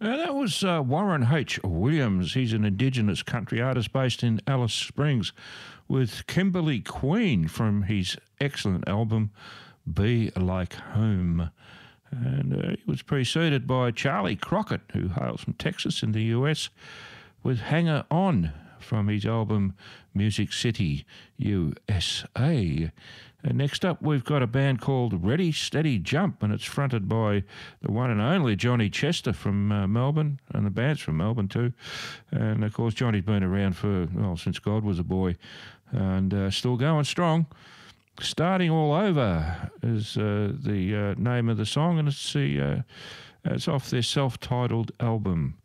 That was Warren H. Williams. He's an Indigenous country artist based in Alice Springs, with Kimberly Queen from his excellent album Be Like Home. And he was preceded by Charlie Crockett, who hails from Texas in the US, with Hanger On from his album Music City, USA. And next up, we've got a band called Ready, Steady, Jump, and it's fronted by the one and only Johnny Chester from Melbourne, and the band's from Melbourne too. And of course, Johnny's been around since God was a boy, and still going strong. Starting All Over is the name of the song, and it's off their self-titled album.